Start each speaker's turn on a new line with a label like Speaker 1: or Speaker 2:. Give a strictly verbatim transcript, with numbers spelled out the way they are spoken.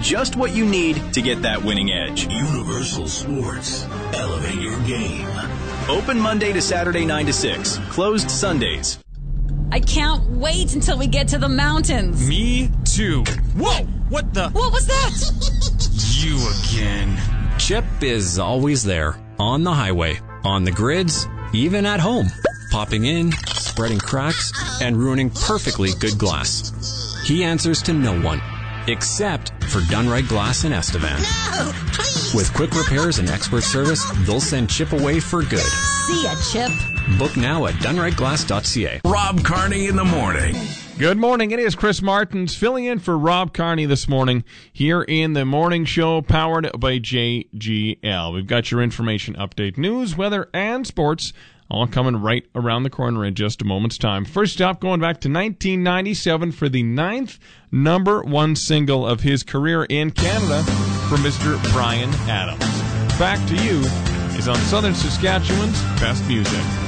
Speaker 1: just what you need to get that winning edge.
Speaker 2: Universal Sports. Elevate your game.
Speaker 1: Open Monday to Saturday nine to six. Closed Sundays.
Speaker 3: I can't wait until we get to the mountains.
Speaker 4: Me too. Whoa! What the?
Speaker 3: What was that?
Speaker 4: You again.
Speaker 5: Chip is always there. On the highway. On the grids. Even at home. Popping in, spreading cracks, and ruining perfectly good glass. He answers to no one. Except for Done Right Glass in Estevan.
Speaker 6: No, please.
Speaker 5: With quick repairs and expert service, they'll send Chip away for good.
Speaker 3: See ya, Chip.
Speaker 5: Book now at done right glass dot c a.
Speaker 2: Rob Carney in the morning.
Speaker 7: Good morning. It is Chris Martins filling in for Rob Carney this morning here in the morning show powered by J G L. We've got your information update, news, weather, and sports all coming right around the corner in just a moment's time. First up, going back to nineteen ninety-seven for the ninth number one single of his career in Canada for Mister Bryan Adams. Back to You is on Southern Saskatchewan's Best Music.